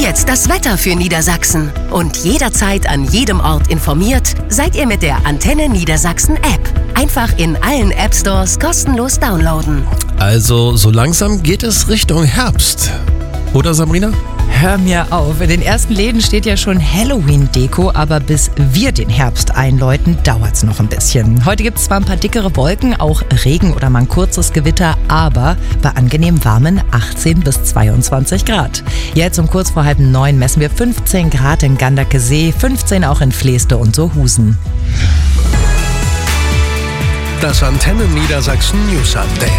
jetzt das Wetter für Niedersachsen. Und jederzeit an jedem Ort informiert seid ihr mit der Antenne Niedersachsen App. Einfach in allen App Stores kostenlos downloaden. Also so langsam geht es Richtung Herbst. Oder Sabrina? Hör mir auf, in den ersten Läden steht ja schon Halloween-Deko, aber bis wir den Herbst einläuten, dauert's noch ein bisschen. Heute gibt's zwar ein paar dickere Wolken, auch Regen oder mal ein kurzes Gewitter, aber bei angenehm warmen 18 bis 22 Grad. Jetzt um kurz vor 8:30 messen wir 15 Grad in Gandakesee, 15 auch in Vleste und Sohusen. Das Antenne Niedersachsen News Update.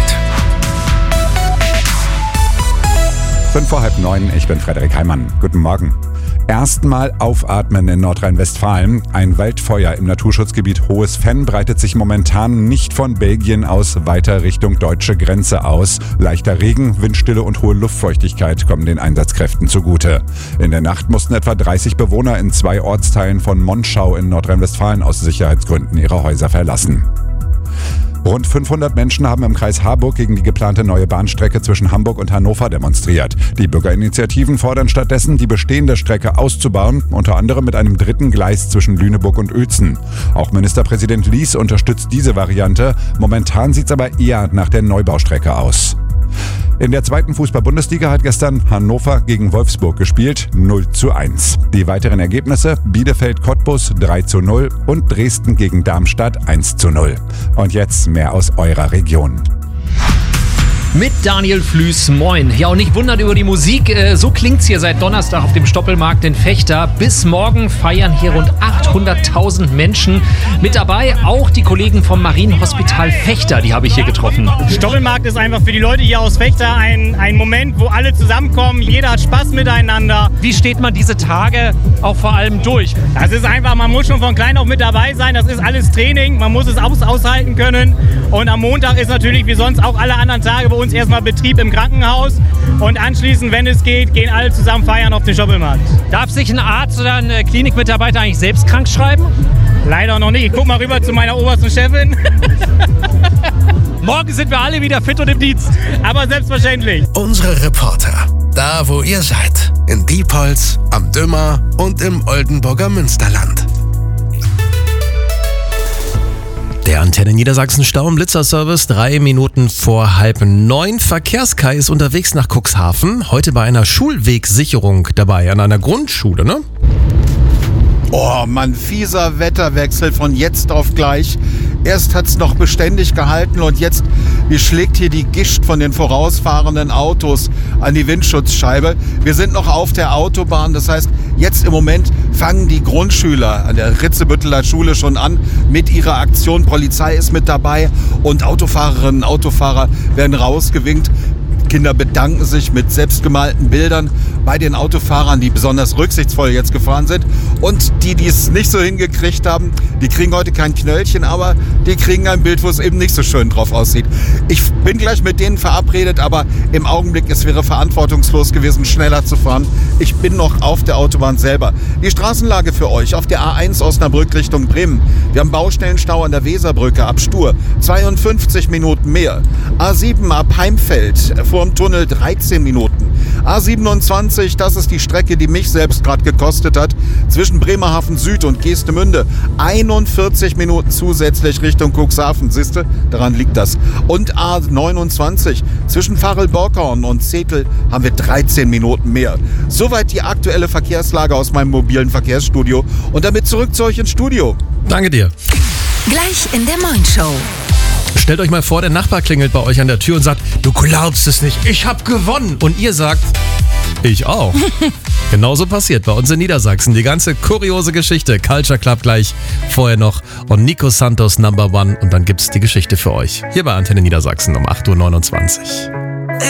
8:55, ich bin Frederik Heimann. Guten Morgen. Erstmal aufatmen in Nordrhein-Westfalen. Ein Waldfeuer im Naturschutzgebiet Hohes Venn breitet sich momentan nicht von Belgien aus weiter Richtung deutsche Grenze aus. Leichter Regen, Windstille und hohe Luftfeuchtigkeit kommen den Einsatzkräften zugute. In der Nacht mussten etwa 30 Bewohner in 2 Ortsteilen von Monschau in Nordrhein-Westfalen aus Sicherheitsgründen ihre Häuser verlassen. Rund 500 Menschen haben im Kreis Harburg gegen die geplante neue Bahnstrecke zwischen Hamburg und Hannover demonstriert. Die Bürgerinitiativen fordern stattdessen, die bestehende Strecke auszubauen, unter anderem mit einem 3. Gleis zwischen Lüneburg und Uelzen. Auch Ministerpräsident Lies unterstützt diese Variante. Momentan sieht es aber eher nach der Neubaustrecke aus. In der 2. Fußball-Bundesliga hat gestern Hannover gegen Wolfsburg gespielt, 0:1. Die weiteren Ergebnisse: Bielefeld-Cottbus 3:0 und Dresden gegen Darmstadt 1:0. Und jetzt mehr aus eurer Region. Mit Daniel Flüß, moin. Ja, und nicht wundern über die Musik, so klingt's hier seit Donnerstag auf dem Stoppelmarkt in Vechta. Bis morgen feiern hier rund 800.000 Menschen. Mit dabei auch die Kollegen vom Marienhospital Vechta, die habe ich hier getroffen. Stoppelmarkt ist einfach für die Leute hier aus Vechta ein Moment, wo alle zusammenkommen, jeder hat Spaß miteinander. Wie steht man diese Tage auch vor allem durch? Das ist einfach, man muss schon von klein auf mit dabei sein, das ist alles Training, man muss es aushalten können. Und am Montag ist natürlich wie sonst auch alle anderen Tage bei uns erstmal Betrieb im Krankenhaus und anschließend, wenn es geht, gehen alle zusammen feiern auf den Stoppelmarkt. Darf sich ein Arzt oder ein Klinikmitarbeiter eigentlich selbst krank schreiben? Leider noch nicht. Ich guck mal rüber zu meiner obersten Chefin. Morgen sind wir alle wieder fit und im Dienst. Aber selbstverständlich. Unsere Reporter, da wo ihr seid, in Diepholz, am Dümmer und im Oldenburger Münsterland. Der Antenne Niedersachsen Stau- und Blitzerservice, 3 Minuten vor 8:30. Verkehrskai ist unterwegs nach Cuxhaven. Heute bei einer Schulwegsicherung dabei, an einer Grundschule, ne? Oh Mann, fieser Wetterwechsel von jetzt auf gleich. Erst hat's noch beständig gehalten und jetzt, wie schlägt hier die Gischt von den vorausfahrenden Autos an die Windschutzscheibe. Wir sind noch auf der Autobahn, das heißt, jetzt im Moment fangen die Grundschüler an der Ritzebütteler Schule schon an mit ihrer Aktion. Polizei ist mit dabei und Autofahrerinnen und Autofahrer werden rausgewinkt. Kinder bedanken sich mit selbstgemalten Bildern bei den Autofahrern, die besonders rücksichtsvoll jetzt gefahren sind. Und die es nicht so hingekriegt haben, die kriegen heute kein Knöllchen, aber die kriegen ein Bild, wo es eben nicht so schön drauf aussieht. Ich bin gleich mit denen verabredet, aber im Augenblick, es wäre verantwortungslos gewesen, schneller zu fahren. Ich bin noch auf der Autobahn selber. Die Straßenlage für euch auf der A1 Osnabrück Richtung Bremen. Wir haben Baustellenstau an der Weserbrücke ab Stur, 52 Minuten mehr. A7 ab Heimfeld vor dem Tunnel 13 Minuten. A27, das ist die Strecke, die mich selbst gerade gekostet hat, zwischen Bremerhaven Süd und Geestemünde. 41 Minuten zusätzlich Richtung Cuxhaven, siehste, daran liegt das. Und A29, zwischen Varel-Borkhorn und Zetel haben wir 13 Minuten mehr. Soweit die aktuelle Verkehrslage aus meinem mobilen Verkehrsstudio. Und damit zurück zu euch ins Studio. Danke dir. Gleich in der Moin-Show. Stellt euch mal vor, der Nachbar klingelt bei euch an der Tür und sagt, du glaubst es nicht, ich hab gewonnen. Und ihr sagt, ich auch. Genauso passiert bei uns in Niedersachsen. Die ganze kuriose Geschichte. Culture Club gleich, vorher noch und Nico Santos Number One. Und dann gibt's die Geschichte für euch. Hier bei Antenne Niedersachsen um 8:29 Uhr.